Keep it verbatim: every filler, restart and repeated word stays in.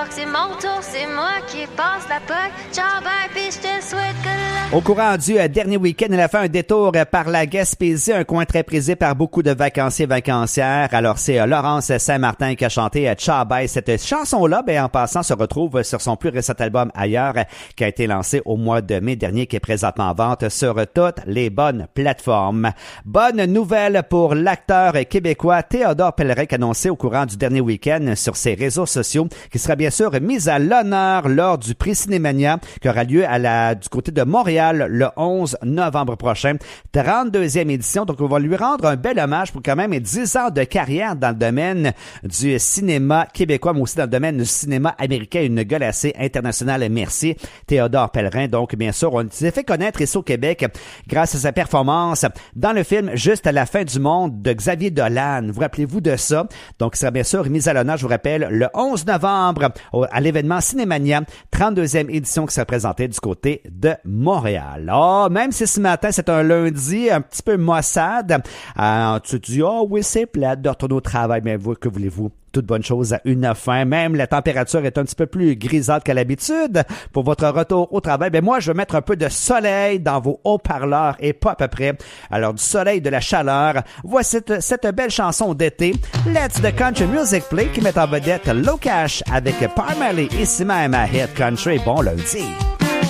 alors que c'est mon tour, c'est moi qui passe la poque. Ciao, bye, pis je te souhaite que la... Au courant du euh, dernier week-end, elle a fait un détour euh, par la Gaspésie, un coin très prisé par beaucoup de vacanciers et vacancières. Alors, c'est euh, Laurence Saint-Martin qui a chanté euh, Ciao, bye. Cette chanson-là, ben, en passant, se retrouve sur son plus récent album Ailleurs, euh, qui a été lancé au mois de mai dernier, qui est présentement en vente sur euh, toutes les bonnes plateformes. Bonne nouvelle pour l'acteur québécois Théodore Pellerin, qui a annoncé au courant du dernier week-end sur ses réseaux sociaux qui sera bien sûr mis à l'honneur lors du prix Cinémania qui aura lieu à la, du côté de Montréal le onze novembre prochain. trente-deuxième édition, donc on va lui rendre un bel hommage pour quand même dix ans de carrière dans le domaine du cinéma québécois, mais aussi dans le domaine du cinéma américain, une gueule assez internationale. Merci Théodore Pellerin. Donc bien sûr, on s'est fait connaître ici au Québec grâce à sa performance dans le film Juste à la fin du monde de Xavier Dolan. Vous rappelez-vous de ça? Donc, il sera bien sûr mis à l'honneur, je vous rappelle, le onze novembre au, à l'événement Cinémania, trente-deuxième édition qui sera présentée du côté de Montréal. Oh, même si ce matin, c'est un lundi un petit peu maussade, euh, tu te dis, oh oui, c'est plate de retourner au travail, mais vous, que voulez-vous? Toute bonne chose a une fin. Même la température est un petit peu plus grisâtre qu'à l'habitude. Pour votre retour au travail, ben moi, je vais mettre un peu de soleil dans vos haut-parleurs et pas à peu près. Alors, du soleil, de la chaleur. Voici cette, cette belle chanson d'été, Let's the Country Music Play, qui met en vedette Low Cash avec Parmalee, ici même à Hit Country. Bon lundi.